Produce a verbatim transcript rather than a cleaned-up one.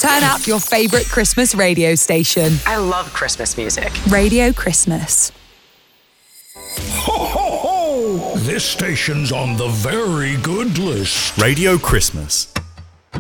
Turn up your favourite Christmas radio station. I love Christmas music. Radio Christmas. Ho, ho, ho! This station's on the very good list. Radio Christmas.